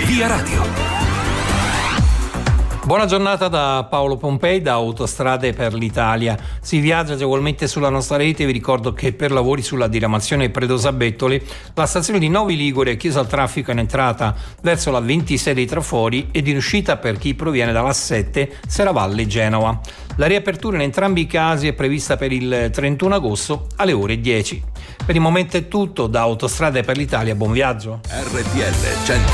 Via Radio. Buona giornata da Paolo Pompei, da Autostrade per l'Italia. Si viaggia agevolmente sulla nostra rete. Vi ricordo che per lavori sulla diramazione Predosa-Bettoli la stazione di Novi Ligure è chiusa al traffico in entrata verso la 26 dei Trafori ed in uscita per chi proviene dalla 7 Serravalle Genova. La riapertura in entrambi i casi è prevista per il 31 agosto alle ore 10. Per il momento è tutto, da Autostrade per l'Italia, buon viaggio. RTL 100.